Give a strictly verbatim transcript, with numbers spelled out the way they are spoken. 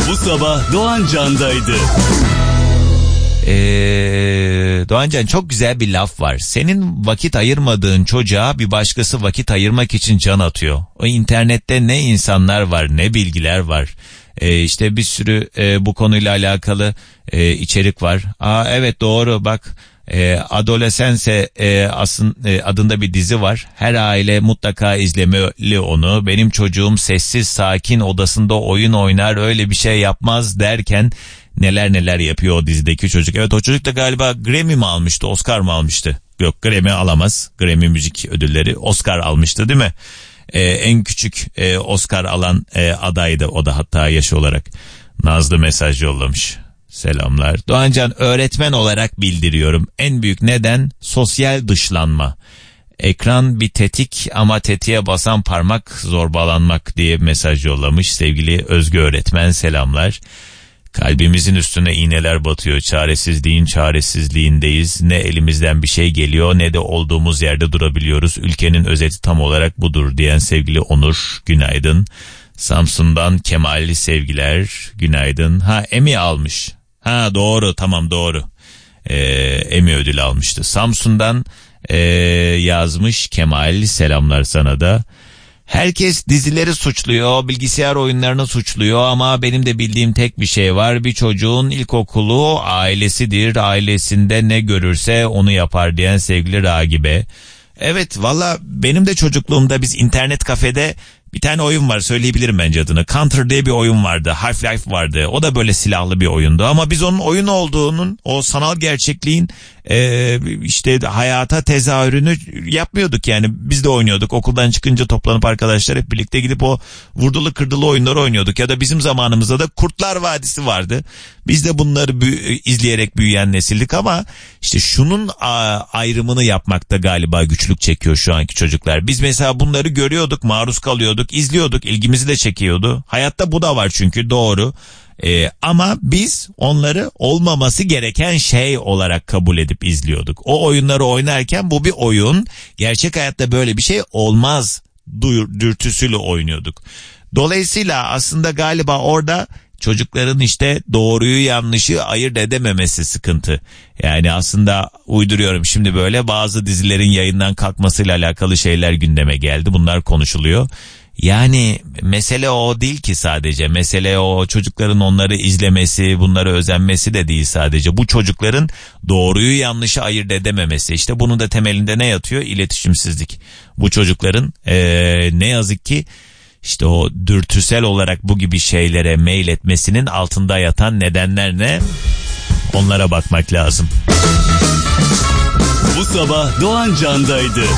Bu sabah Doğan Can'daydı. Ee, Doğancan, çok güzel bir laf var. Senin vakit ayırmadığın çocuğa bir başkası vakit ayırmak için can atıyor. O internette ne insanlar var, ne bilgiler var. Ee, işte bir sürü e, bu konuyla alakalı e, içerik var. Aa evet, doğru, bak. E, Adolescense e, asın, e, adında bir dizi var. Her aile mutlaka izlemeli onu. Benim çocuğum sessiz sakin odasında oyun oynar, öyle bir şey yapmaz derken neler neler yapıyor o dizideki çocuk. Evet, o çocuk da galiba Grammy mi almıştı, Oscar mı almıştı? Yok, Grammy alamaz. Grammy müzik ödülleri, Oscar almıştı değil mi? Ee, en küçük e, Oscar alan e, adaydı o da, hatta yaş olarak. Nazlı mesaj yollamış. Selamlar. Doğancan, öğretmen olarak bildiriyorum. En büyük neden sosyal dışlanma. Ekran bir tetik ama tetiğe basan parmak zorbalanmak diye mesaj yollamış. Sevgili Özgü öğretmen, selamlar. Kalbimizin üstüne iğneler batıyor. Çaresizliğin çaresizliğindeyiz. Ne elimizden bir şey geliyor ne de olduğumuz yerde durabiliyoruz. Ülkenin özeti tam olarak budur diyen sevgili Onur, günaydın. Samsun'dan Kemal sevgiler, günaydın. Ha, Emmy almış. Ha doğru, tamam doğru. Ee, Emmy ödülü almıştı. Samsun'dan e, yazmış Kemal, selamlar sana da. Herkes dizileri suçluyor, bilgisayar oyunlarını suçluyor ama benim de bildiğim tek bir şey var. Bir çocuğun ilkokulu ailesidir. Ailesinde ne görürse onu yapar diyen sevgili Ragibe. Evet, valla benim de çocukluğumda biz internet kafede bir tane oyun var, söyleyebilirim bence adını. Counter diye bir oyun vardı. Half-Life vardı. O da böyle silahlı bir oyundu. Ama biz onun oyun olduğunun, o sanal gerçekliğin e, işte hayata tezahürünü yapmıyorduk yani. Biz de oynuyorduk. Okuldan çıkınca toplanıp arkadaşlar hep birlikte gidip o vurdulu kırdılı oyunları oynuyorduk. Ya da bizim zamanımızda da Kurtlar Vadisi vardı. Biz de bunları bü- izleyerek büyüyen nesildik ama işte şunun a- ayrımını yapmakta galiba güçlük çekiyor şu anki çocuklar. Biz mesela bunları görüyorduk, maruz kalıyorduk, izliyorduk, ilgimizi de çekiyordu. Hayatta bu da var çünkü, doğru. Ee, ama biz onları olmaması gereken şey olarak kabul edip izliyorduk. O oyunları oynarken bu bir oyun, gerçek hayatta böyle bir şey olmaz dürtüsüyle oynuyorduk. Dolayısıyla aslında galiba orada çocukların işte doğruyu yanlışı ayırt edememesi sıkıntı. Yani aslında uyduruyorum şimdi, böyle bazı dizilerin yayından kalkmasıyla alakalı şeyler gündeme geldi. Bunlar konuşuluyor. Yani mesele o değil ki sadece. Mesele o çocukların onları izlemesi, bunları özenmesi de değil sadece. Bu çocukların doğruyu yanlışı ayırt edememesi. İşte bunun da temelinde ne yatıyor? İletişimsizlik. Bu çocukların ee, ne yazık ki İşte o dürtüsel olarak bu gibi şeylere meyil etmesinin altında yatan nedenler ne? Onlara bakmak lazım. Bu sabah Doğan Can'daydı.